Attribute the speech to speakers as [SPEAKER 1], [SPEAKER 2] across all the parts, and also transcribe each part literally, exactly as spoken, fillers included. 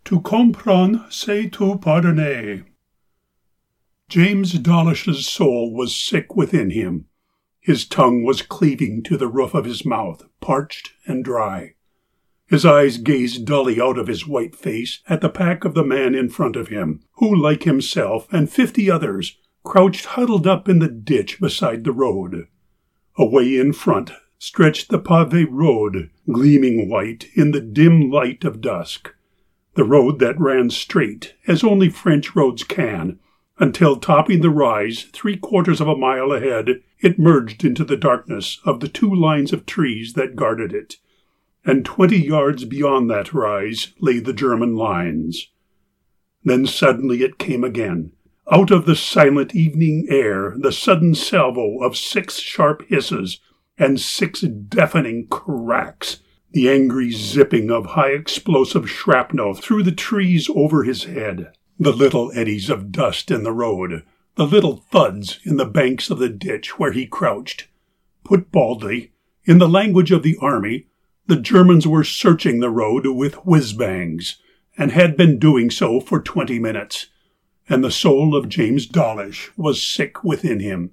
[SPEAKER 1] Tu comprends, c'est tout pardonner. James Dawlish's soul was sick within him. His tongue was cleaving to the roof of his mouth, parched and dry. His eyes gazed dully out of his white face at the pack of the man in front of him, who, like himself and fifty others, crouched huddled up in the ditch beside the road. Away in front stretched the paved road, gleaming white in the dim light of dusk, the road that ran straight, as only French roads can, until, topping the rise three quarters of a mile ahead, it merged into the darkness of the two lines of trees that guarded it, and twenty yards beyond that rise lay the German lines. Then suddenly it came again. Out of the silent evening air the sudden salvo of six sharp hisses and six deafening cracks, the angry zipping of high-explosive shrapnel through the trees over his head, the little eddies of dust in the road, the little thuds in the banks of the ditch where he crouched. Put baldly, in the language of the army, the Germans were searching the road with whiz-bangs, and had been doing so for twenty minutes, and the soul of James Dawlish was sick within him.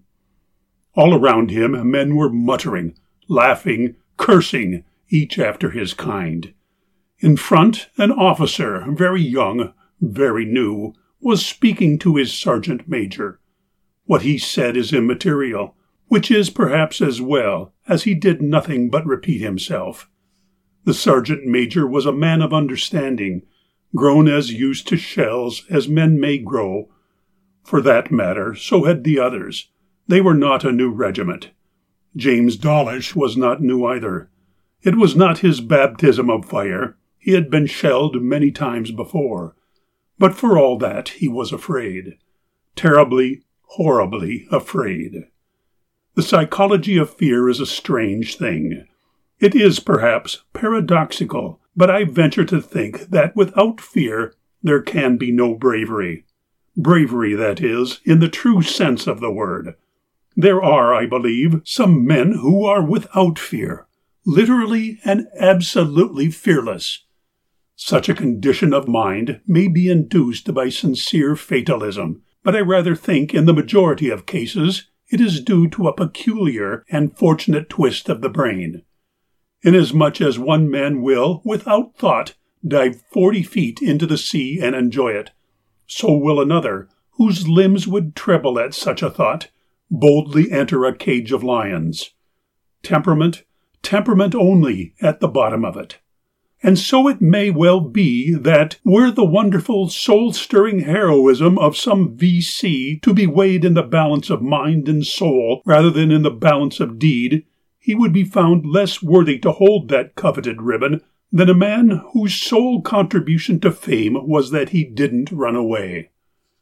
[SPEAKER 1] All around him men were muttering, laughing, cursing, each after his kind. In front, an officer, very young, very new, was speaking to his sergeant major. What he said is immaterial, which is perhaps as well, as he did nothing but repeat himself. The sergeant major was a man of understanding, grown as used to shells as men may grow. For that matter, so had the others. They were not a new regiment. James Dawlish was not new either. It was not his baptism of fire. He had been shelled many times before. But for all that, he was afraid. Terribly, horribly afraid. The psychology of fear is a strange thing. It is, perhaps, paradoxical, but I venture to think that without fear there can be no bravery. Bravery, that is, in the true sense of the word. There are, I believe, some men who are without fear, literally and absolutely fearless. Such a condition of mind may be induced by sincere fatalism, but I rather think in the majority of cases it is due to a peculiar and fortunate twist of the brain. Inasmuch as one man will, without thought, dive forty feet into the sea and enjoy it, so will another, whose limbs would tremble at such a thought, boldly enter a cage of lions. Temperament, temperament only at the bottom of it. And so it may well be that, were the wonderful soul-stirring heroism of some V C to be weighed in the balance of mind and soul rather than in the balance of deed, he would be found less worthy to hold that coveted ribbon than a man whose sole contribution to fame was that he didn't run away.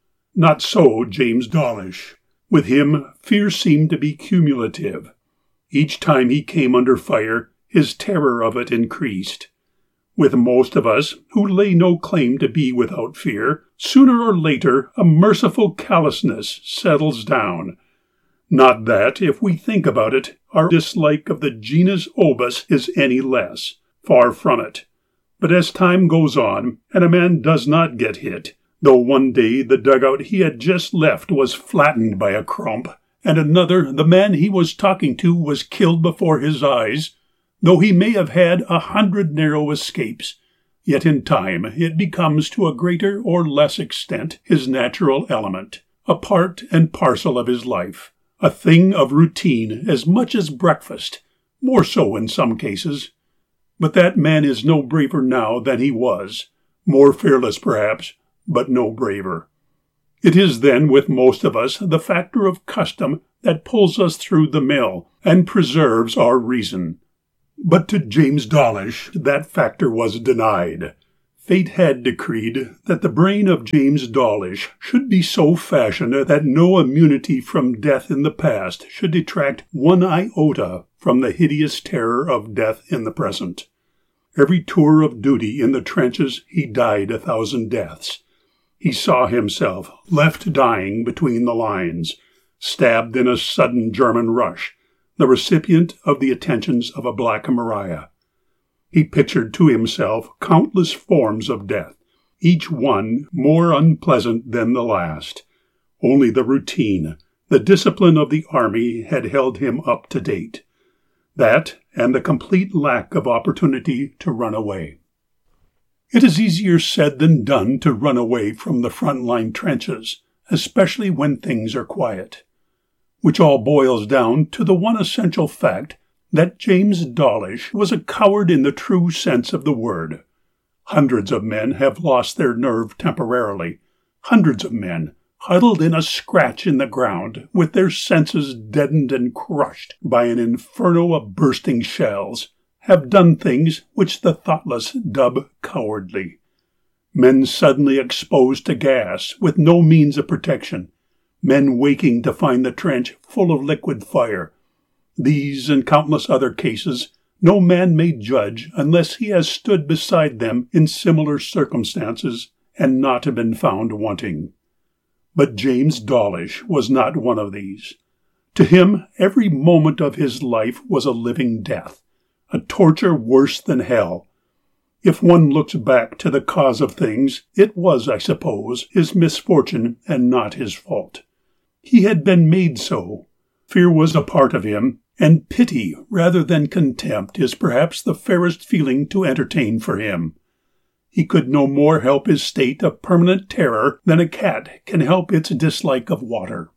[SPEAKER 1] Not so James Dawlish. With him, fear seemed to be cumulative. Each time he came under fire, his terror of it increased. With most of us, who lay no claim to be without fear, sooner or later a merciful callousness settles down. Not that, if we think about it, our dislike of the genus obus is any less. Far from it. But as time goes on, and a man does not get hit, though one day the dugout he had just left was flattened by a crump, and another, the man he was talking to, was killed before his eyes, though he may have had a hundred narrow escapes, yet in time it becomes to a greater or less extent his natural element, a part and parcel of his life, a thing of routine as much as breakfast, more so in some cases. But that man is no braver now than he was, more fearless perhaps, but no braver. It is then with most of us the factor of custom that pulls us through the mill and preserves our reason. But to James Dawlish that factor was denied. Fate had decreed that the brain of James Dawlish should be so fashioned that no immunity from death in the past should detract one iota from the hideous terror of death in the present. Every tour of duty in the trenches he died a thousand deaths. He saw himself left dying between the lines, stabbed in a sudden German rush, the recipient of the attentions of a Black Maria. He pictured to himself countless forms of death, each one more unpleasant than the last. Only the routine, the discipline of the army had held him up to date. That and the complete lack of opportunity to run away. It is easier said than done to run away from the front-line trenches, especially when things are quiet. Which all boils down to the one essential fact that James Dawlish was a coward in the true sense of the word. Hundreds of men have lost their nerve temporarily. Hundreds of men, huddled in a scratch in the ground, with their senses deadened and crushed by an inferno of bursting shells, have done things which the thoughtless dub cowardly. Men suddenly exposed to gas, with no means of protection. Men waking to find the trench full of liquid fire. These and countless other cases no man may judge unless he has stood beside them in similar circumstances and not been found wanting. But James Dawlish was not one of these. To him, every moment of his life was a living death, a torture worse than hell. If one looks back to the cause of things, it was, I suppose, his misfortune and not his fault. He had been made so. Fear was a part of him, and pity rather than contempt is perhaps the fairest feeling to entertain for him. He could no more help his state of permanent terror than a cat can help its dislike of water.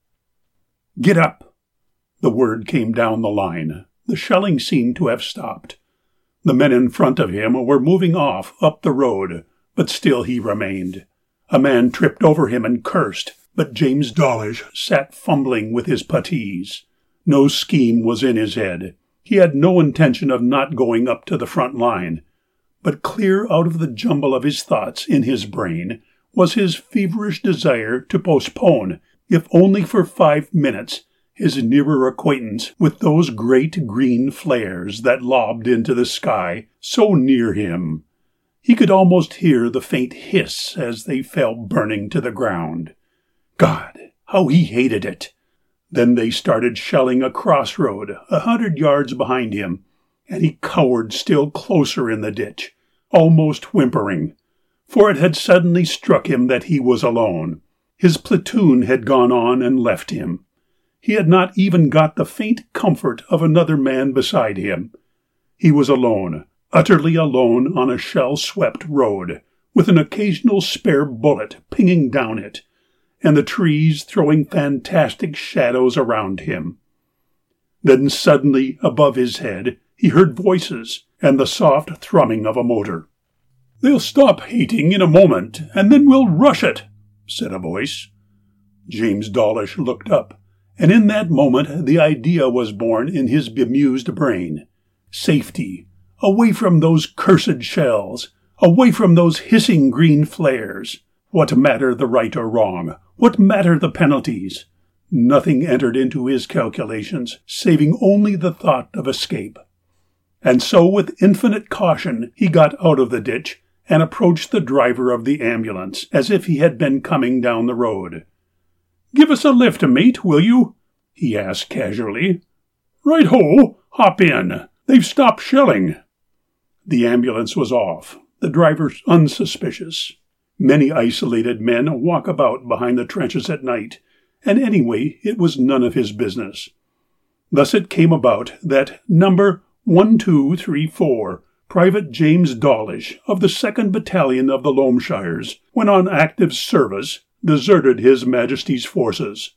[SPEAKER 1] "Get up!" The word came down the line. The shelling seemed to have stopped. The men in front of him were moving off up the road, but still he remained. A man tripped over him and cursed, but James Dawlish sat fumbling with his puttees. No scheme was in his head. He had no intention of not going up to the front line. But clear out of the jumble of his thoughts in his brain was his feverish desire to postpone, if only for five minutes, his nearer acquaintance with those great green flares that lobbed into the sky so near him. He could almost hear the faint hiss as they fell burning to the ground. God, how he hated it! Then they started shelling a crossroad a hundred yards behind him, and he cowered still closer in the ditch, almost whimpering, for it had suddenly struck him that he was alone. His platoon had gone on and left him. He had not even got the faint comfort of another man beside him. He was alone, utterly alone on a shell-swept road, with an occasional spare bullet pinging down it, and the trees throwing fantastic shadows around him. Then suddenly, above his head, he heard voices and the soft thrumming of a motor. "They'll stop hating in a moment, and then we'll rush it," said a voice. James Dawlish looked up, and in that moment the idea was born in his bemused brain. Safety, away from those cursed shells, away from those hissing green flares. What matter the right or wrong? What matter the penalties? Nothing entered into his calculations, saving only the thought of escape. And so with infinite caution he got out of the ditch and approached the driver of the ambulance as if he had been coming down the road. "Give us a lift, mate, will you?" he asked casually. "Right-ho, hop in. They've stopped shelling." The ambulance was off, the driver unsuspicious. Many isolated men walk about behind the trenches at night, and anyway it was none of his business. Thus it came about that number one two three four, Private James Dawlish of the second Battalion of the Loamshires, when on active service, deserted His Majesty's forces.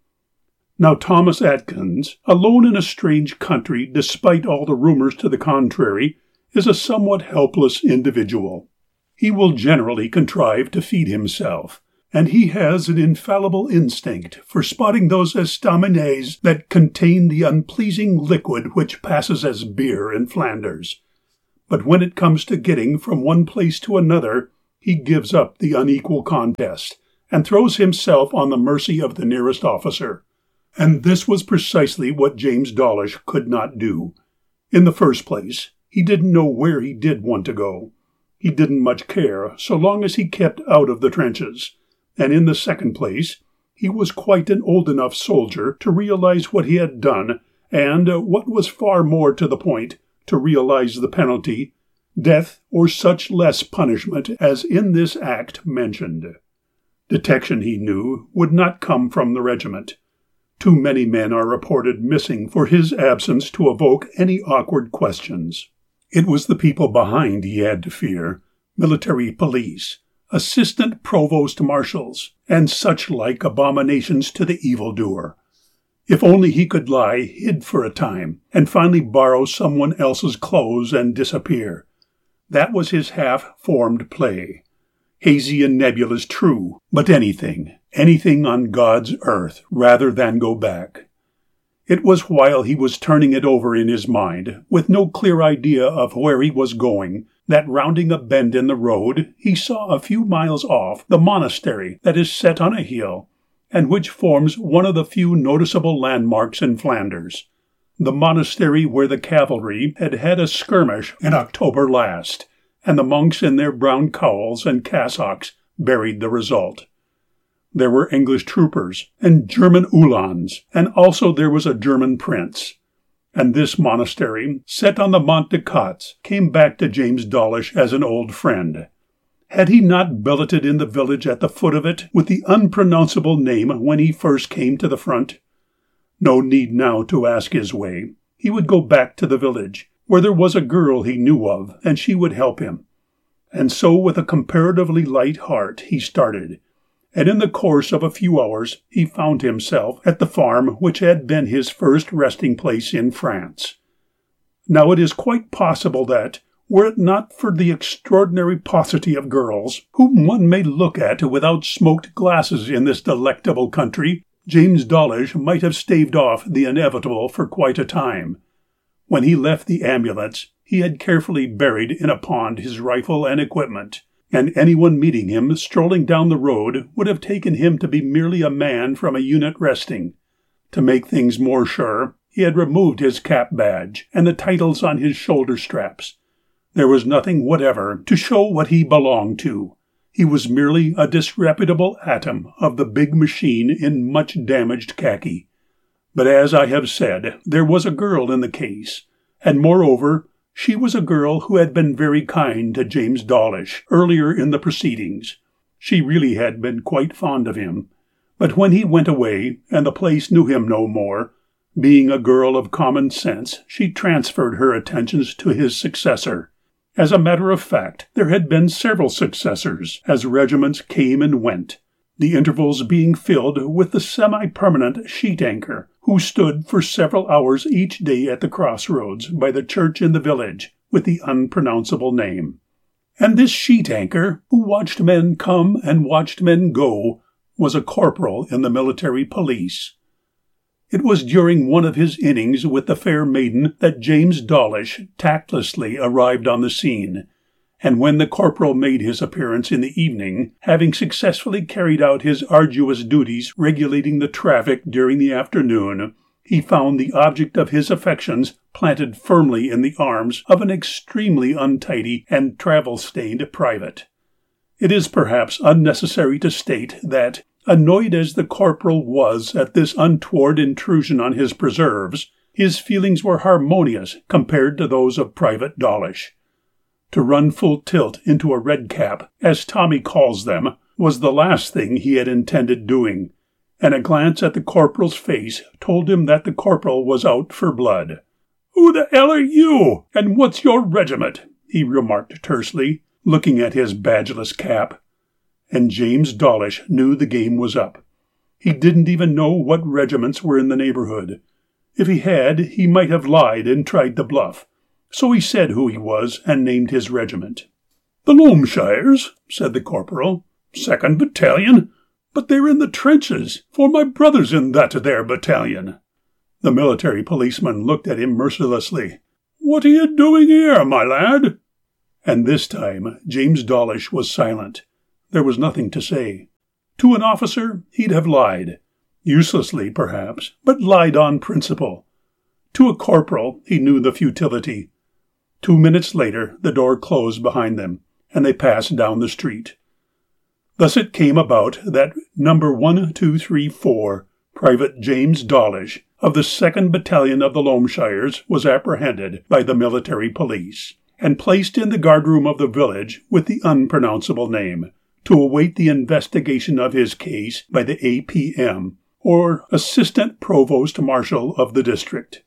[SPEAKER 1] Now Thomas Atkins, alone in a strange country despite all the rumours to the contrary, is a somewhat helpless individual. He will generally contrive to feed himself, and he has an infallible instinct for spotting those estaminets that contain the unpleasing liquid which passes as beer in Flanders. But when it comes to getting from one place to another, he gives up the unequal contest, and throws himself on the mercy of the nearest officer. And this was precisely what James Dawlish could not do. In the first place, he didn't know where he did want to go. He didn't much care, so long as he kept out of the trenches. And in the second place, he was quite an old enough soldier to realize what he had done, and, what was far more to the point, to realize the penalty, death or such less punishment as in this act mentioned. Detection, he knew, would not come from the regiment. Too many men are reported missing for his absence to evoke any awkward questions. It was the people behind he had to fear, military police, assistant provost marshals, and such like abominations to the evildoer. If only he could lie hid for a time, and finally borrow someone else's clothes and disappear. That was his half-formed play. Hazy and nebulous, true, but anything, anything on God's earth rather than go back. It was while he was turning it over in his mind, with no clear idea of where he was going, that rounding a bend in the road, he saw a few miles off the monastery that is set on a hill, and which forms one of the few noticeable landmarks in Flanders. The monastery where the cavalry had had a skirmish in October last, and the monks in their brown cowls and cassocks buried the result. There were English troopers and German Uhlans, and also there was a German prince. And this monastery, set on the Mont de Cats, came back to James Dawlish as an old friend. Had he not billeted in the village at the foot of it with the unpronounceable name when he first came to the front? No need now to ask his way. He would go back to the village, where there was a girl he knew of, and she would help him. And so with a comparatively light heart he started, and in the course of a few hours he found himself at the farm which had been his first resting place in France. Now it is quite possible that, were it not for the extraordinary paucity of girls, whom one may look at without smoked glasses in this delectable country, James Dawlish might have staved off the inevitable for quite a time. When he left the ambulance, he had carefully buried in a pond his rifle and equipment, and anyone meeting him strolling down the road would have taken him to be merely a man from a unit resting. To make things more sure, he had removed his cap badge and the titles on his shoulder straps. There was nothing whatever to show what he belonged to. He was merely a disreputable atom of the big machine in much damaged khaki. But as I have said, there was a girl in the case, and moreover, she was a girl who had been very kind to James Dawlish earlier in the proceedings. She really had been quite fond of him, but when he went away and the place knew him no more, being a girl of common sense, she transferred her attentions to his successor. As a matter of fact, there had been several successors as regiments came and went, the intervals being filled with the semi-permanent sheet anchor, who stood for several hours each day at the crossroads by the church in the village with the unpronounceable name. And this sheet anchor, who watched men come and watched men go, was a corporal in the military police. It was during one of his innings with the fair maiden that James Dawlish tactlessly arrived on the scene, and when the corporal made his appearance in the evening, having successfully carried out his arduous duties regulating the traffic during the afternoon, he found the object of his affections planted firmly in the arms of an extremely untidy and travel-stained private. It is perhaps unnecessary to state that, annoyed as the corporal was at this untoward intrusion on his preserves, his feelings were harmonious compared to those of Private Dawlish. To run full tilt into a red cap, as Tommy calls them, was the last thing he had intended doing, and a glance at the corporal's face told him that the corporal was out for blood. "Who the hell are you, and what's your regiment?" he remarked tersely, looking at his badgeless cap. And James Dawlish knew the game was up. He didn't even know what regiments were in the neighbourhood. If he had, he might have lied and tried to bluff. So he said who he was and named his regiment. "The Loamshires," said the corporal. "Second battalion? But they're in the trenches, for my brother's in that there battalion." The military policeman looked at him mercilessly. "What are you doing here, my lad?" And this time James Dawlish was silent. There was nothing to say. To an officer, he'd have lied. Uselessly, perhaps, but lied on principle. To a corporal, he knew the futility. Two minutes later, the door closed behind them, and they passed down the street. Thus it came about that number one two three four, Private James Dawlish, of the second Battalion of the Loamshires, was apprehended by the military police, and placed in the guardroom of the village with the unpronounceable name, to await the investigation of his case by the A P M, or Assistant Provost Marshal of the district.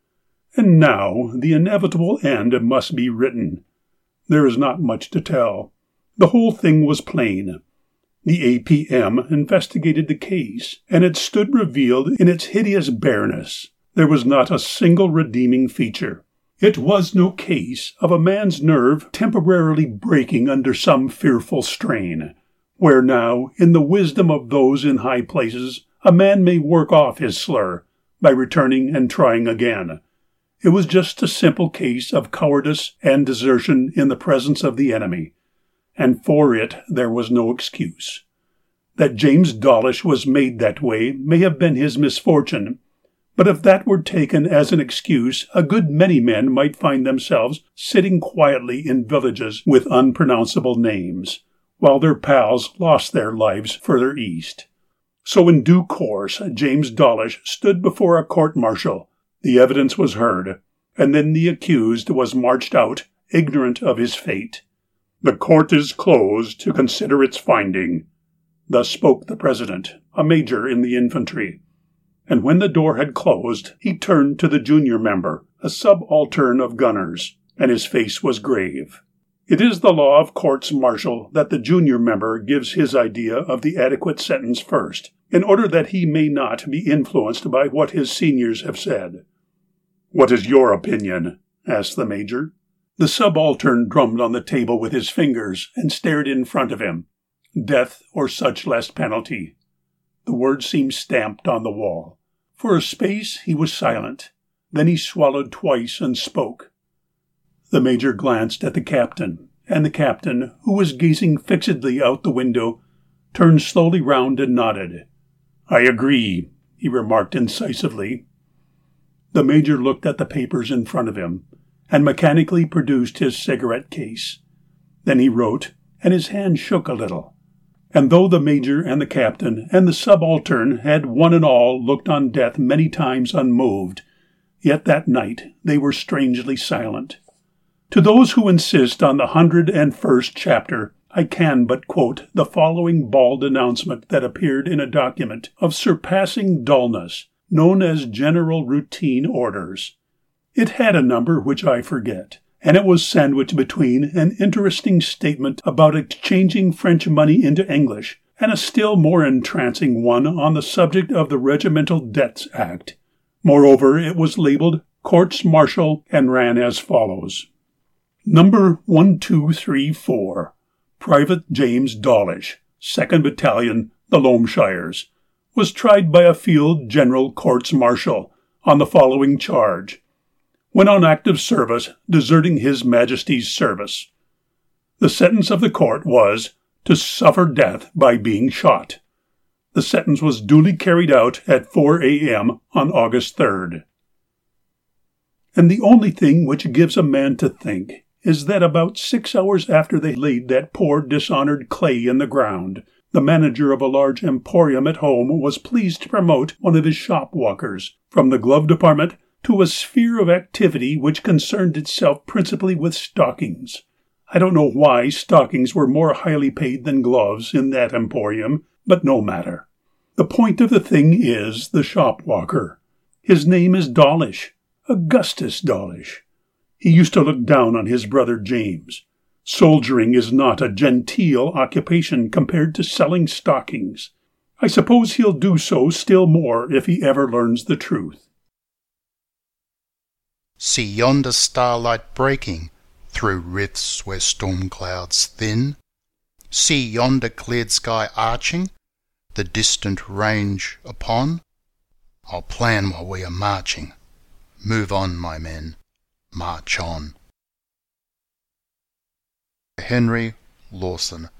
[SPEAKER 1] And now the inevitable end must be written. There is not much to tell. The whole thing was plain. The A P M investigated the case, and it stood revealed in its hideous bareness. There was not a single redeeming feature. It was no case of a man's nerve temporarily breaking under some fearful strain, where now, in the wisdom of those in high places, a man may work off his slur by returning and trying again. It was just a simple case of cowardice and desertion in the presence of the enemy, and for it there was no excuse. That James Dawlish was made that way may have been his misfortune, but if that were taken as an excuse, a good many men might find themselves sitting quietly in villages with unpronounceable names, while their pals lost their lives further east. So in due course James Dawlish stood before a court-martial. The evidence was heard, and then the accused was marched out, ignorant of his fate. "The court is closed to consider its finding." Thus spoke the president, a major in the infantry. And when the door had closed, he turned to the junior member, a subaltern of gunners, and his face was grave. It is the law of courts-martial that the junior member gives his idea of the adequate sentence first, in order that he may not be influenced by what his seniors have said. "What is your opinion?" asked the major. The subaltern drummed on the table with his fingers and stared in front of him. Death or such less penalty. The words seemed stamped on the wall. For a space he was silent. Then he swallowed twice and spoke. The major glanced at the captain, and the captain, who was gazing fixedly out the window, turned slowly round and nodded. "I agree," he remarked incisively. The major looked at the papers in front of him, and mechanically produced his cigarette case. Then he wrote, and his hand shook a little. And though the major and the captain and the subaltern had one and all looked on death many times unmoved, yet that night they were strangely silent. To those who insist on the hundred and first chapter, I can but quote the following bald announcement that appeared in a document of surpassing dullness, known as General Routine Orders. It had a number which I forget, and it was sandwiched between an interesting statement about exchanging French money into English and a still more entrancing one on the subject of the Regimental Debts Act. Moreover, it was labeled Courts-Martial and ran as follows. Number one two three four, Private James Dawlish, second Battalion, the Loamshires, was tried by a Field General Courts-Martial on the following charge. When on active service, deserting His Majesty's service. The sentence of the court was to suffer death by being shot. The sentence was duly carried out at four a.m. on August third. And the only thing which gives a man to think is that about six hours after they laid that poor dishonoured Clay in the ground, the manager of a large emporium at home was pleased to promote one of his shop walkers from the glove department to a sphere of activity which concerned itself principally with stockings. I don't know why stockings were more highly paid than gloves in that emporium, but no matter. The point of the thing is the shop walker. His name is Dawlish, Augustus Dawlish. He used to look down on his brother James. Soldiering is not a genteel occupation compared to selling stockings. I suppose he'll do so still more if he ever learns the truth.
[SPEAKER 2] See yonder starlight breaking through rifts where storm clouds thin. See yonder cleared sky arching, the distant range upon. I'll plan while we are marching. Move on, my men, march on. Henry Lawson.